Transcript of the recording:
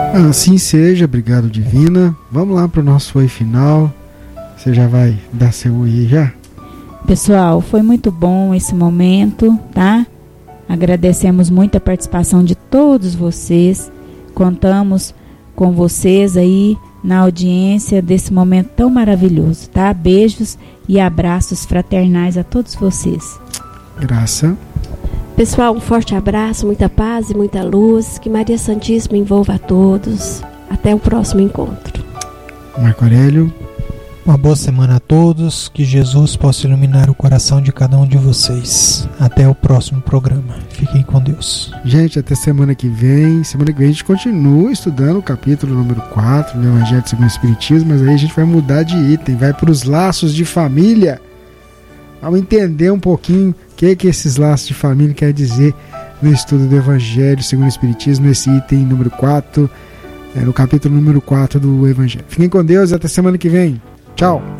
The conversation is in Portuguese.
Assim seja, obrigado Divina. Vamos lá para o nosso oi final. Você já vai dar seu oi já? Pessoal, foi muito bom esse momento, tá? Agradecemos muito a participação de todos vocês. Contamos com vocês aí na audiência desse momento tão maravilhoso, tá? Beijos e abraços fraternais a todos vocês. Graça. Pessoal, um forte abraço, muita paz e muita luz. Que Maria Santíssima envolva a todos. Até o próximo encontro. Marco Aurélio. Uma boa semana a todos. Que Jesus possa iluminar o coração de cada um de vocês. Até o próximo programa. Fiquem com Deus. Gente, até semana que vem. Semana que vem a gente continua estudando o capítulo número 4 do Evangelho segundo o Espiritismo, mas aí a gente vai mudar de item, vai para os laços de família. Vamos entender um pouquinho o que esses laços de família quer dizer no estudo do Evangelho segundo o Espiritismo, nesse item número 4, no capítulo número 4 do Evangelho. Fiquem com Deus e até semana que vem. Tchau!